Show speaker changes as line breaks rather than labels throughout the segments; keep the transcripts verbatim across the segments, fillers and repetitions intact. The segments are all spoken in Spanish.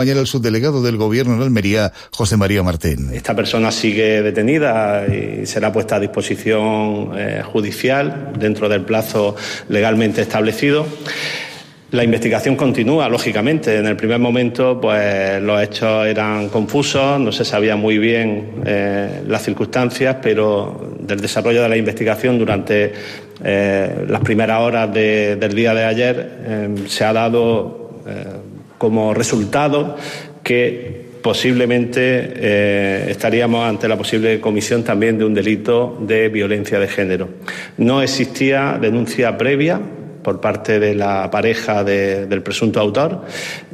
Mañana el subdelegado del Gobierno en Almería, José María Martín.
Esta persona sigue detenida y será puesta a disposición eh, judicial dentro del plazo legalmente establecido. La investigación continúa, lógicamente. En el primer momento, pues los hechos eran confusos, no se sabía muy bien eh, las circunstancias, pero del desarrollo de la investigación durante eh, las primeras horas de, del día de ayer eh, se ha dado eh, como resultado que posiblemente eh, estaríamos ante la posible comisión también de un delito de violencia de género. No existía denuncia previa por parte de la pareja de, del presunto autor,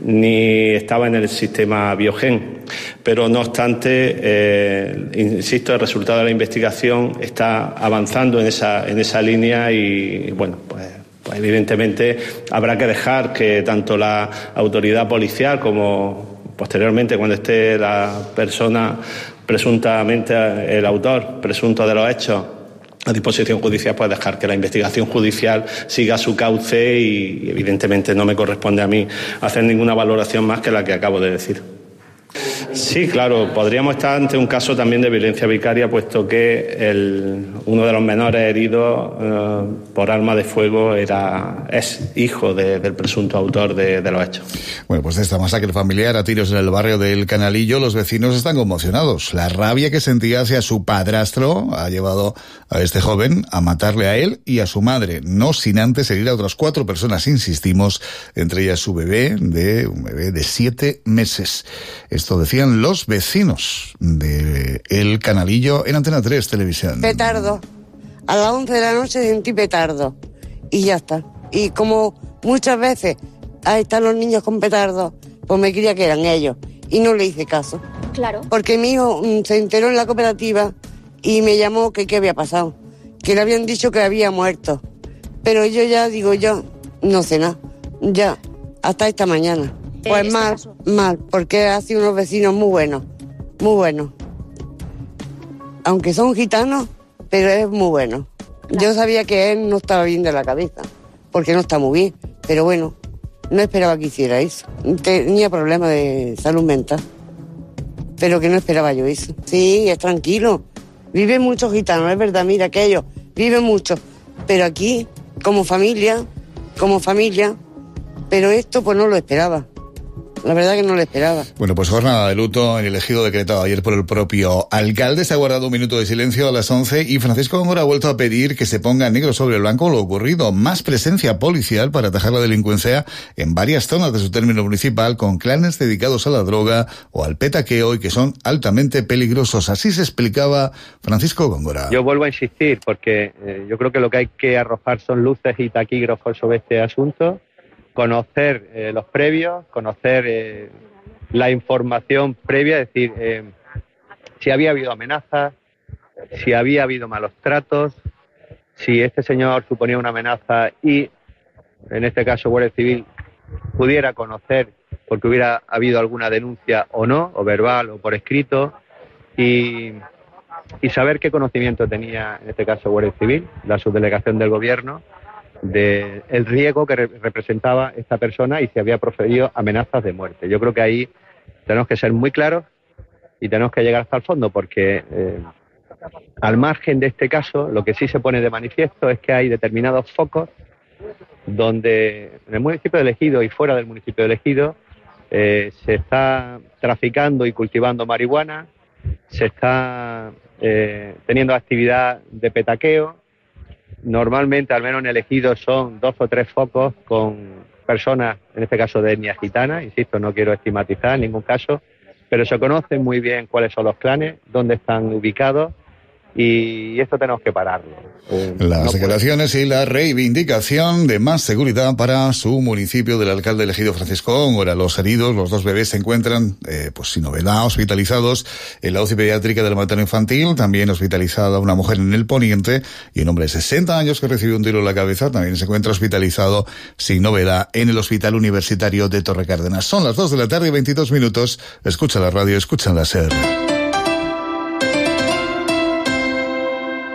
ni estaba en el sistema Biogen. Pero no obstante, eh, insisto, el resultado de la investigación está avanzando en esa, en esa línea y, bueno, pues Pues evidentemente habrá que dejar que tanto la autoridad policial como posteriormente, cuando esté la persona presuntamente, el autor presunto de los hechos, a disposición judicial, pues dejar que la investigación judicial siga su cauce y evidentemente no me corresponde a mí hacer ninguna valoración más que la que acabo de decir. Sí, claro, podríamos estar ante un caso también de violencia vicaria, puesto que el, uno de los menores heridos eh, por arma de fuego era es hijo de, del presunto autor de, de los hechos.
Bueno, pues de esta masacre familiar a tiros en el barrio del Canalillo, los vecinos están conmocionados. La rabia que sentía hacia su padrastro ha llevado a este joven a matarle a él y a su madre, no sin antes herir a otras cuatro personas, insistimos, entre ellas su bebé, de un bebé de siete meses. Esto decían los vecinos de El Canalillo en Antena tres Televisión.
Petardo. A las once de la noche sentí petardo. Y ya está. Y como muchas veces ahí están los niños con petardo, pues me creía que eran ellos. Y no le hice caso.
Claro.
Porque mi hijo mm, se enteró en la cooperativa y me llamó que qué había pasado. Que le habían dicho que había muerto. Pero yo ya digo, yo no sé nada. Ya, hasta esta mañana. Pues este mal, caso. mal, porque ha sido unos vecinos muy buenos, muy buenos. Aunque son gitanos, pero es muy bueno. Claro. Yo sabía que él no estaba bien de la cabeza, porque no está muy bien, pero bueno, no esperaba que hiciera eso. Tenía problemas de salud mental, pero que no esperaba yo eso. Sí, es tranquilo. Viven muchos gitanos, es verdad, mira que ellos viven mucho, pero aquí, como familia, como familia, pero esto pues no lo esperaba. La verdad que no lo esperaba.
Bueno, pues jornada de luto en el ejido decretado ayer por el propio alcalde. Se ha guardado un minuto de silencio a las once y Francisco Góngora ha vuelto a pedir que se ponga negro sobre blanco lo ocurrido. Más presencia policial para atajar la delincuencia en varias zonas de su término municipal con clanes dedicados a la droga o al petaqueo y que son altamente peligrosos. Así se explicaba Francisco Góngora.
Yo vuelvo a insistir porque eh, yo creo que lo que hay que arrojar son luces y taquígrafos sobre este asunto. Conocer eh, los previos, conocer eh, la información previa, es decir, eh, si había habido amenazas, si había habido malos tratos, si este señor suponía una amenaza y, en este caso, Guardia Civil pudiera conocer porque hubiera habido alguna denuncia o no, o verbal o por escrito, y, y saber qué conocimiento tenía, en este caso, Guardia Civil, la subdelegación del Gobierno, de el riesgo que re- representaba esta persona y si había proferido amenazas de muerte. Yo creo que ahí tenemos que ser muy claros y tenemos que llegar hasta el fondo porque eh, al margen de este caso lo que sí se pone de manifiesto es que hay determinados focos donde en el municipio de Ejido y fuera del municipio de Ejido eh, se está traficando y cultivando marihuana, se está eh, teniendo actividad de petaqueo. Normalmente, al menos en el Ejido, son dos o tres focos con personas, en este caso de etnia gitana, insisto, no quiero estigmatizar en ningún caso, pero se conocen muy bien cuáles son los clanes, dónde están ubicados, y esto tenemos que pararlo. Eh,
Las
no
declaraciones puede... y la reivindicación de más seguridad para su municipio del alcalde elegido Francisco Góngora. Los heridos, los dos bebés, se encuentran, eh, pues sin novedad, hospitalizados en la U C I pediátrica del materno infantil, también hospitalizada una mujer en el Poniente, y un hombre de sesenta años que recibió un tiro en la cabeza también se encuentra hospitalizado sin novedad en el Hospital Universitario de Torrecárdenas. Son las dos de la tarde y veintidós minutos. Escucha la radio, escucha la SER.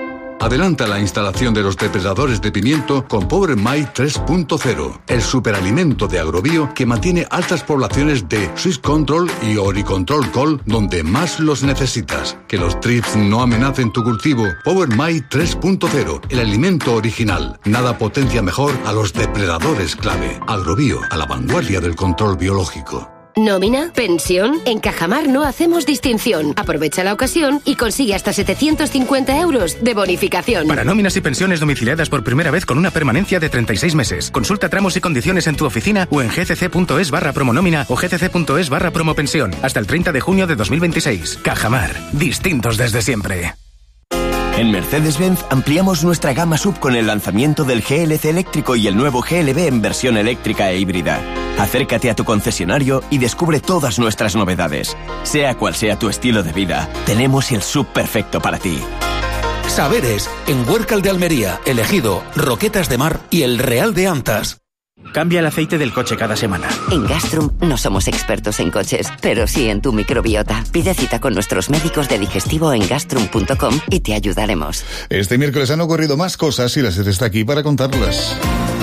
Adelanta la instalación de los depredadores de pimiento con Power My tres punto cero, el superalimento de Agrobio que mantiene altas poblaciones de Swiss Control y Oricontrol Col donde más los necesitas. Que los trips no amenacen tu cultivo. Power My tres punto cero, el alimento original. Nada potencia mejor a los depredadores clave. Agrobio, a la vanguardia del control biológico.
¿Nómina? ¿Pensión? En Cajamar no hacemos distinción. Aprovecha la ocasión y consigue hasta setecientos cincuenta euros de bonificación.
Para nóminas y pensiones domiciliadas por primera vez con una permanencia de treinta y seis meses. Consulta tramos y condiciones en tu oficina o en gcc.es barra promonómina o gcc.es barra promopensión. Hasta el treinta de junio de dos mil veintiséis. Cajamar. Distintos desde siempre.
En Mercedes-Benz ampliamos nuestra gama sub con el lanzamiento del G L C eléctrico y el nuevo G L B en versión eléctrica e híbrida. Acércate a tu concesionario y descubre todas nuestras novedades. Sea cual sea tu estilo de vida, tenemos el sub perfecto para ti.
Saberes, en Huércal de Almería, El Ejido, Roquetas de Mar y El Real de Antas.
Cambia el aceite del coche cada semana.
En Gastrum no somos expertos en coches, pero sí en tu microbiota. Pide cita con nuestros médicos de digestivo en gastrum punto com y te ayudaremos.
Este miércoles han ocurrido más cosas y la SER está aquí para contarlas.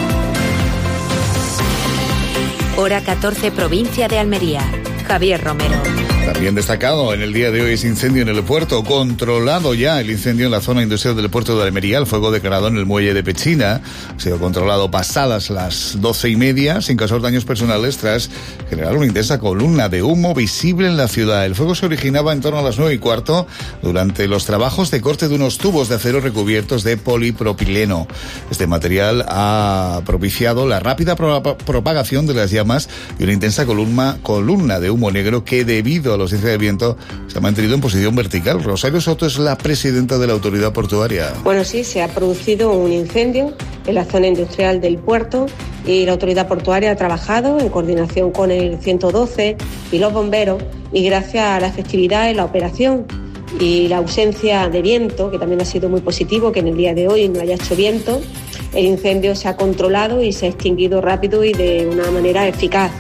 Hora catorce, provincia de Almería. Javier Romero.
También destacado en el día de hoy es incendio en el puerto. Controlado ya el incendio en la zona industrial del puerto de Almería. El fuego declarado en el muelle de Pechina ha sido controlado pasadas las doce y media, sin causar daños personales, tras generar una intensa columna de humo visible en la ciudad. El fuego se originaba en torno a las nueve y cuarto durante los trabajos de corte de unos tubos de acero recubiertos de polipropileno. Este material ha propiciado la rápida pro- propagación de las llamas y una intensa columna, columna de humo negro que, debido a la ausencia de viento, se ha mantenido en posición vertical. Rosario Soto es la presidenta de la autoridad portuaria.
Bueno, sí, se ha producido un incendio en la zona industrial del puerto y la autoridad portuaria ha trabajado en coordinación con el ciento doce y los bomberos, y gracias a la efectividad en la operación y la ausencia de viento, que también ha sido muy positivo, que en el día de hoy no haya hecho viento, el incendio se ha controlado y se ha extinguido rápido y de una manera eficaz.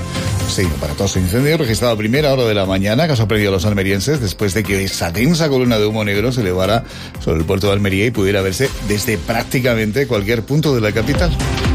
Sí, aparatoso incendio registrado a primera hora de la mañana, que ha sorprendido a los almerienses después de que esa densa columna de humo negro se elevara sobre el puerto de Almería y pudiera verse desde prácticamente cualquier punto de la capital.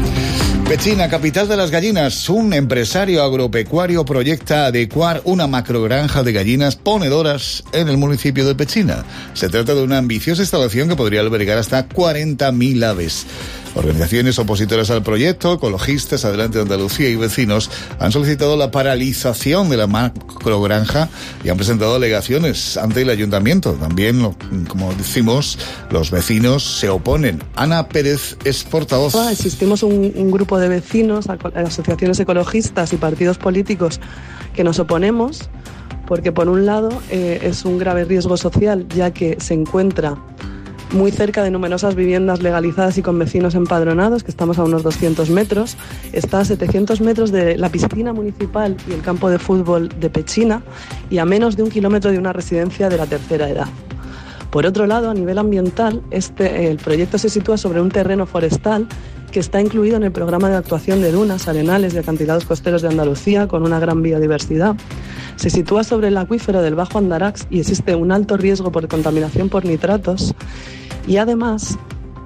Pechina, capital de las gallinas. Un empresario agropecuario proyecta adecuar una macrogranja de gallinas ponedoras en el municipio de Pechina. Se trata de una ambiciosa instalación que podría albergar hasta cuarenta mil aves. Organizaciones opositoras al proyecto, ecologistas, Adelante Andalucía y vecinos han solicitado la paralización de la macrogranja y han presentado alegaciones ante el ayuntamiento. También, como decimos, los vecinos se oponen. Ana Pérez es portavoz.
Existimos un, un grupo de vecinos, asociaciones ecologistas y partidos políticos que nos oponemos porque, por un lado, eh, es un grave riesgo social, ya que se encuentra muy cerca de numerosas viviendas legalizadas y con vecinos empadronados, que estamos a unos doscientos metros. Está a setecientos metros de la piscina municipal y el campo de fútbol de Pechina y a menos de un kilómetro de una residencia de la tercera edad. Por otro lado, a nivel ambiental, este, el proyecto se sitúa sobre un terreno forestal que está incluido en el programa de actuación de dunas, arenales y acantilados costeros de Andalucía, con una gran biodiversidad. Se sitúa sobre el acuífero del Bajo Andarax y existe un alto riesgo por contaminación por nitratos. Y además,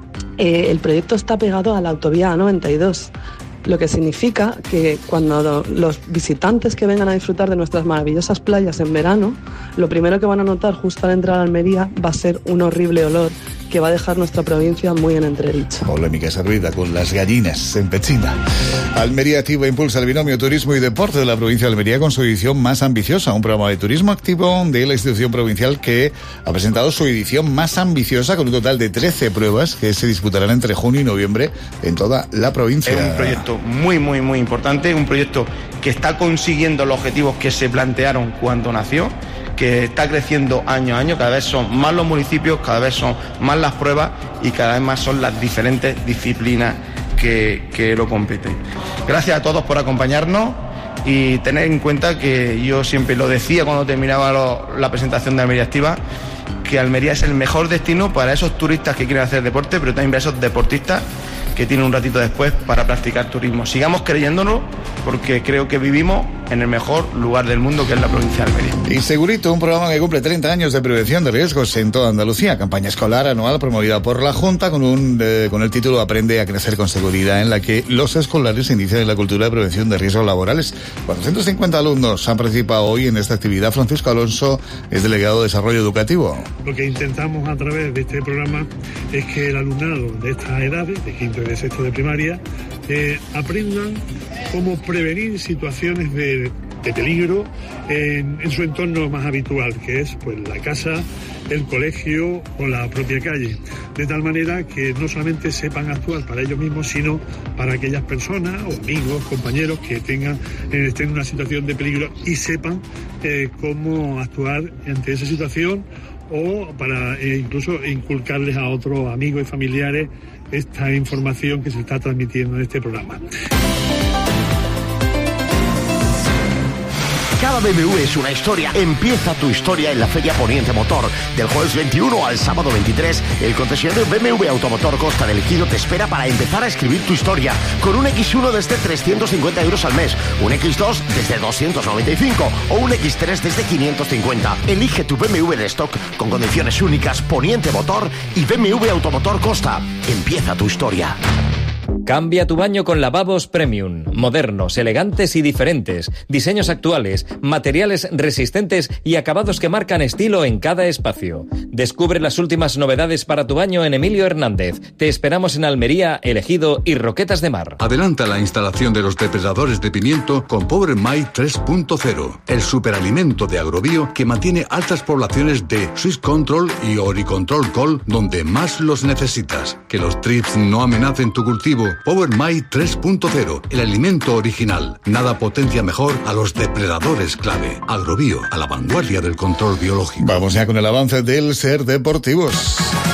eh, el proyecto está pegado a la autovía A noventa y dos, lo que significa que cuando los visitantes que vengan a disfrutar de nuestras maravillosas playas en verano, lo primero que van a notar justo al entrar a Almería va a ser un horrible olor que va a dejar nuestra provincia muy en entredicho.
Polémica servida con las gallinas en Pechina. Almería Activa impulsa el binomio turismo y deporte de la provincia de Almería con su edición más ambiciosa, un programa de turismo activo de la institución provincial que ha presentado su edición más ambiciosa con un total de trece pruebas que se disputarán entre junio y noviembre en toda la provincia.
Es un proyecto muy, muy, muy importante, un proyecto que está consiguiendo los objetivos que se plantearon cuando nació, que está creciendo año a año, cada vez son más los municipios, cada vez son más las pruebas y cada vez más son las diferentes disciplinas que, que lo competen. Gracias a todos por acompañarnos y tener en cuenta que yo siempre lo decía cuando terminaba lo, la presentación de Almería Activa, que Almería es el mejor destino para esos turistas que quieren hacer deporte, pero también para esos deportistas que tienen un ratito después para practicar turismo. Sigamos creyéndonos, porque creo que vivimos en el mejor lugar del mundo, que es la provincia de Almería.
Y Segurito, un programa que cumple treinta años de prevención de riesgos en toda Andalucía. Campaña escolar anual promovida por la Junta con un eh, con el título Aprende a crecer con seguridad, en la que los escolares se inician en la cultura de prevención de riesgos laborales. cuatrocientos cincuenta alumnos han participado hoy en esta actividad. Francisco Alonso es delegado de Desarrollo Educativo.
Lo que intentamos a través de este programa es que el alumnado de estas edades, de quinto y de sexto de primaria, eh, aprendan cómo prevenir situaciones de, de peligro en, en su entorno más habitual, que es pues la casa, el colegio o la propia calle, de tal manera que no solamente sepan actuar para ellos mismos, sino para aquellas personas o amigos, compañeros que tengan eh, estén en una situación de peligro y sepan eh, cómo actuar ante esa situación, o para eh, incluso inculcarles a otros amigos y familiares esta información que se está transmitiendo en este programa.
Cada B M W es una historia. Empieza tu historia en la Feria Poniente Motor. Del jueves veintiuno al sábado veintitrés, el concesionario B M W Automotor Costa del Ejido te espera para empezar a escribir tu historia. Con un equis uno desde trescientos cincuenta euros al mes, un equis dos desde doscientos noventa y cinco o un equis tres desde quinientos cincuenta. Elige tu B M W de stock con condiciones únicas. Poniente Motor y B M W Automotor Costa. Empieza tu historia.
Cambia tu baño con lavabos premium, modernos, elegantes y diferentes, diseños actuales, materiales resistentes y acabados que marcan estilo en cada espacio. Descubre las últimas novedades para tu baño en Emilio Hernández. Te esperamos en Almería, El Ejido y Roquetas de Mar.
Adelanta la instalación de los depredadores de pimiento con Power My tres punto cero, el superalimento de Agrobio que mantiene altas poblaciones de Swiss Control y Oricontrol Col donde más los necesitas. Que los trips no amenacen tu cultivo. Power My tres punto cero, el alimento original. Nada potencia mejor a los depredadores clave. Agrobio, a la vanguardia del control biológico.
Vamos ya con el avance del Ser Deportivos.